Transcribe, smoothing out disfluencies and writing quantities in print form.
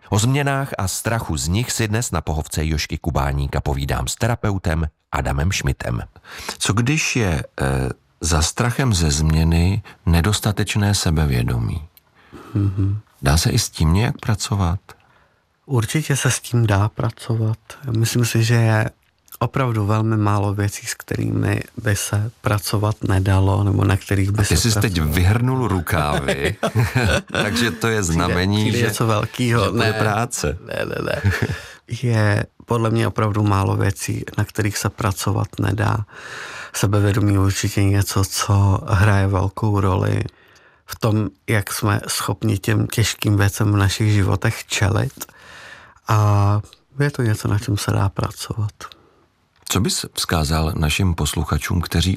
O změnách a strachu z nich si dnes na pohovce Jožky Kubáníka povídám s terapeutem Adamem Šmitem. Co když je za strachem ze změny nedostatečné sebevědomí? Dá se i s tím nějak pracovat? Určitě se s tím dá pracovat. Myslím si, že je opravdu velmi málo věcí, s kterými by se pracovat nedalo, nebo na kterých by se pracovat. Ty jsi teď vyhrnul rukávy, takže to je znamení, že něco velkýho. To je práce. Ne. Je podle mě opravdu málo věcí, na kterých se pracovat nedá. Sebevědomí je určitě něco, co hraje velkou roli v tom, jak jsme schopni těm těžkým věcem v našich životech čelit. A je to něco, na čem se dá pracovat. Co bys vzkázal našim posluchačům, kteří